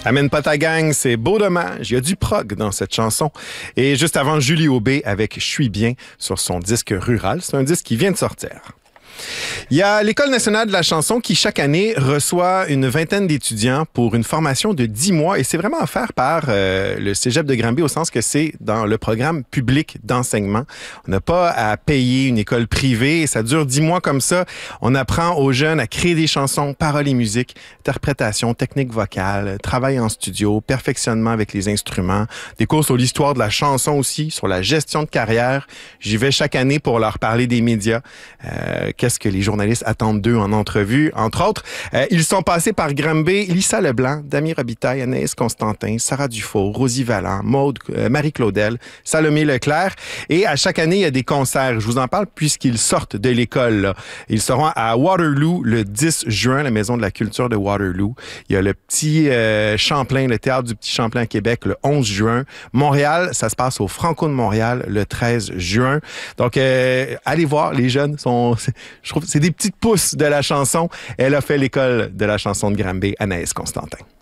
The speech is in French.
Amène pas ta gang, c'est beau dommage. Il y a du prog dans cette chanson. Et juste avant, Julie Aubé avec Je suis bien sur son disque Rural. C'est un disque qui vient de sortir. Il y a l'École nationale de la chanson qui, chaque année, reçoit une vingtaine d'étudiants pour une formation de 10 mois. Et c'est vraiment offert par le Cégep de Granby au sens que c'est dans le programme public d'enseignement. On n'a pas à payer une école privée et ça dure 10 mois comme ça. On apprend aux jeunes à créer des chansons, paroles et musique, interprétation, technique vocale, travail en studio, perfectionnement avec les instruments, des cours sur l'histoire de la chanson aussi, sur la gestion de carrière. J'y vais chaque année pour leur parler des médias. Qu'est-ce que les journalistes attendent d'eux en entrevue, entre autres. Ils sont passés par Granby, Lisa Leblanc, Dami Robitaille, Anaïs Constantin, Sarah Dufault, Rosie Vallant, Maude, Marie Claudel, Salomé Leclerc. Et à chaque année, il y a des concerts. Je vous en parle puisqu'ils sortent de l'école. Là. Ils seront à Waterloo le 10 juin, la Maison de la culture de Waterloo. Il y a le petit Champlain, le Théâtre du Petit Champlain à Québec le 11 juin. Montréal, ça se passe au Franco de Montréal le 13 juin. Donc, allez voir, les jeunes sont... Je trouve que c'est des petites pousses de la chanson. Elle a fait l'école de la chanson de Granby, Anaïs Constantin.